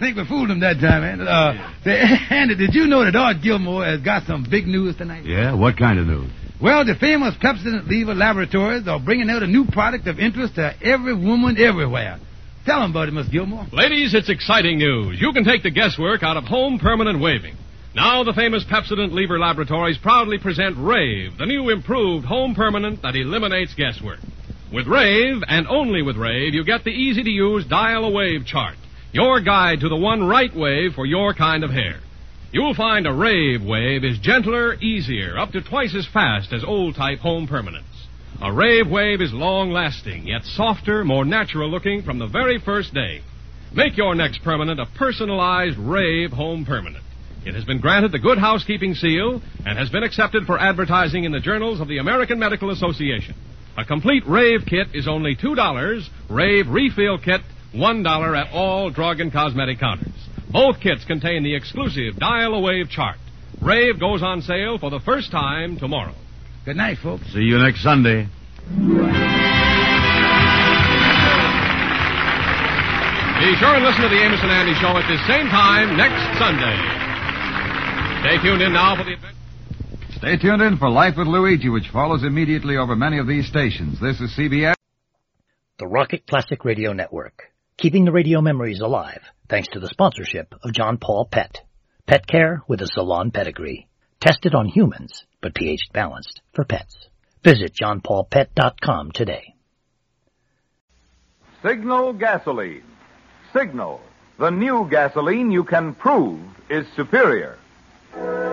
think we fooled him that time, man. Say, Andy, did you know that Art Gilmore has got some big news tonight? Yeah? What kind of news? Well, the famous Pepsodent Lever Laboratories are bringing out a new product of interest to every woman everywhere. Tell them about it, Miss Gilmore. Ladies, it's exciting news. You can take the guesswork out of home permanent waving. Now the famous Pepsodent Lever Laboratories proudly present Rave, the new improved home permanent that eliminates guesswork. With Rave, and only with Rave, you get the easy-to-use dial-a-wave chart, your guide to the one right wave for your kind of hair. You'll find a Rave wave is gentler, easier, up to twice as fast as old-type home permanents. A Rave wave is long-lasting, yet softer, more natural-looking from the very first day. Make your next permanent a personalized Rave home permanent. It has been granted the Good Housekeeping seal and has been accepted for advertising in the journals of the American Medical Association. A complete Rave kit is only $2. Rave refill kit, $1 at all drug and cosmetic counters. Both kits contain the exclusive dial-a-wave chart. Rave goes on sale for the first time tomorrow. Good night, folks. See you next Sunday. Be sure and listen to the Amos and Andy Show at the same time next Sunday. Stay tuned in now for the adventure. Stay tuned in for Life with Luigi, which follows immediately over many of these stations. This is CBS. The Rocket Classic Radio Network, keeping the radio memories alive thanks to the sponsorship of John Paul Pet. Pet care with a salon pedigree. Tested on humans, but pH balanced for pets. Visit johnpaulpet.com today. Signal gasoline. Signal, the new gasoline you can prove is superior.